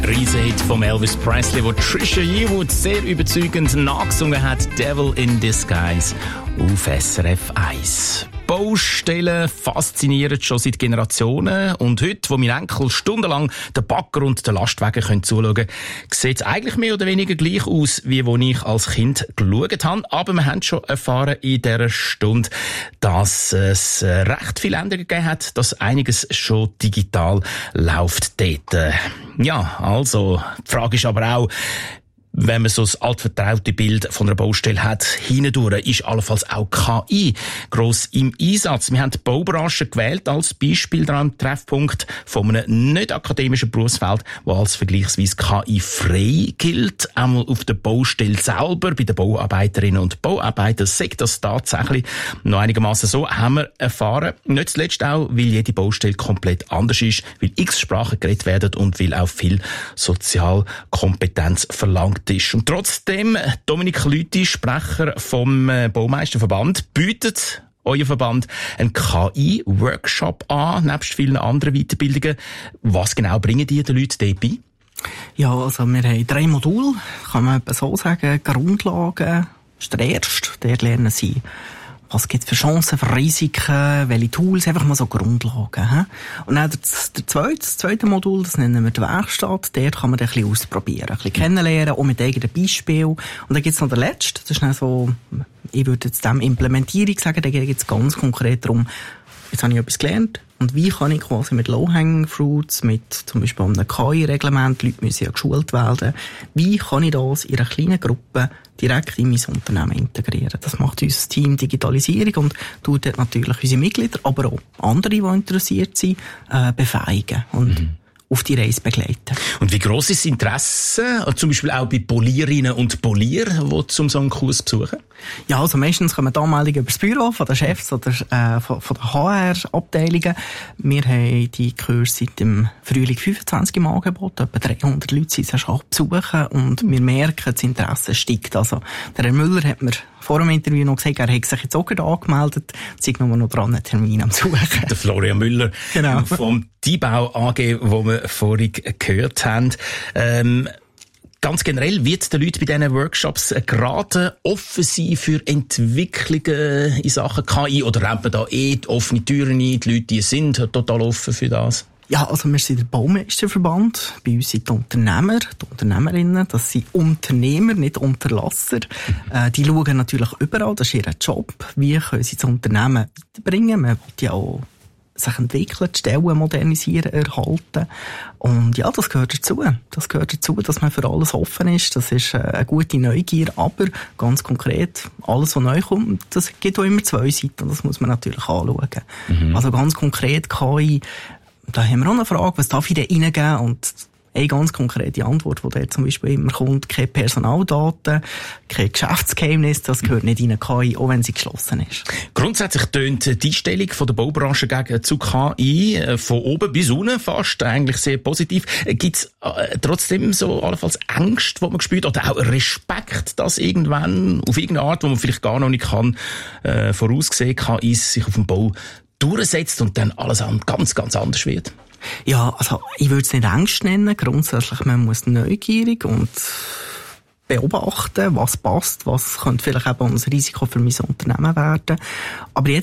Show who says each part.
Speaker 1: Riesen-Hit von Elvis Presley, wo Trisha Yearwood sehr überzeugend nachgesungen hat, Devil in Disguise auf SRF 1. Baustellen faszinieren schon seit Generationen und heute, wo mein Enkel stundenlang den Bagger und den Lastwagen zuschauen können, sieht es eigentlich mehr oder weniger gleich aus, wie wo ich als Kind geschaut habe. Aber wir haben schon erfahren in dieser Stunde, dass es recht viele Änderungen gegeben hat, dass einiges schon digital läuft dort. Ja, also, die Frage ist aber auch, wenn man so das altvertraute Bild von einer Baustelle hat, hindurch ist allenfalls auch KI gross im Einsatz. Wir haben die Baubranche gewählt als Beispiel daran, Treffpunkt von einem nicht akademischen Berufsfeld, das als vergleichsweise KI-frei gilt. Einmal auf der Baustelle selber, bei den Bauarbeiterinnen und Bauarbeitern, sagt das tatsächlich noch einigermaßen so, haben wir erfahren. Nicht zuletzt auch, weil jede Baustelle komplett anders ist, weil x Sprachen geredet werden und weil auch viel Sozialkompetenz verlangt ist. Und trotzdem, Dominik Lüthi, Sprecher vom Baumeisterverband, bietet euer Verband einen KI-Workshop an, nebst vielen anderen Weiterbildungen. Was genau bringen die den Leuten dabei?
Speaker 2: Ja, also wir haben 3 Module, kann man so sagen. Grundlagen ist der erste, der lernen sie. Was gibt es für Chancen, für Risiken, welche Tools, einfach mal so Grundlagen. He? Und dann das zweite Modul, das nennen wir die Werkstatt, dort kann man ein bisschen ausprobieren, ein bisschen kennenlernen, auch mit eigenen Beispielen. Und dann gibt es noch den letzten, das ist dann so, ich würde jetzt dem Implementierung sagen, da geht es ganz konkret darum, jetzt habe ich etwas gelernt, und wie kann ich quasi mit Low-Hanging Fruits, mit zum Beispiel einem KI-Reglement, die Leute müssen ja geschult werden, wie kann ich das in einer kleinen Gruppe direkt in mein Unternehmen integrieren? Das macht unser Team Digitalisierung und tut dort natürlich unsere Mitglieder, aber auch andere, die interessiert sind, befähigen und auf die Reise begleiten.
Speaker 1: Und wie gross ist das Interesse, zum Beispiel auch bei Polierinnen und Polier, die zum so einen Kurs besuchen?
Speaker 2: Ja, also meistens kommen Anmeldungen über das Büro von den Chefs oder von den HR-Abteilungen. Wir haben die Kurse seit dem Frühling 25 im Angebot. Etwa 300 Leute sind schon besuchen und wir merken, das Interesse steigt. Also, der Herr Müller hat mir vor dem Interview noch gesagt, er hätte sich jetzt auch gerade angemeldet, sind nur noch dran, einen Termin am Suchen.
Speaker 1: Der Florian Müller,
Speaker 2: genau,
Speaker 1: vom Dibau AG, wo wir vorhin gehört haben. Ganz generell wird den Leuten bei diesen Workshops geraten, offen sein für Entwicklungen in Sachen KI, oder rennt man da die offene Türen ein, die Leute die sind total offen für das?
Speaker 2: Ja, also wir sind der Baumeisterverband. Bei uns sind die Unternehmer, die Unternehmerinnen, das sind Unternehmer, nicht Unterlasser. Die schauen natürlich überall, das ist ihr Job. Wie können sie das Unternehmen weiterbringen? Man will ja auch sich entwickeln, die Stellen modernisieren, erhalten. Und ja, das gehört dazu. Das gehört dazu, dass man für alles offen ist. Das ist eine gute Neugier, aber ganz konkret, alles, was neu kommt, das gibt auch immer 2 Seiten. Das muss man natürlich anschauen. Also ganz konkret KI, da haben wir auch eine Frage, was darf ich denn reingeben? Und eine ganz konkrete Antwort, die da zum Beispiel immer kommt, keine Personaldaten, kein Geschäftsgeheimnis, das gehört nicht in eine KI, auch wenn sie geschlossen ist.
Speaker 1: Grundsätzlich tönt die Einstellung von der Baubranche zu KI von oben bis unten fast eigentlich sehr positiv. Gibt es trotzdem so allenfalls Angst, die man spürt, oder auch Respekt, dass irgendwann auf irgendeine Art, wo man vielleicht gar noch nicht kann, voraussehen, KI sich auf dem Bau durchsetzt und dann alles ganz, ganz anders wird?
Speaker 2: Ja, also ich würde es nicht Angst nennen. Grundsätzlich, man muss neugierig und beobachten, was passt, was könnte vielleicht eben ein Risiko für mein Unternehmen werden. Aber jede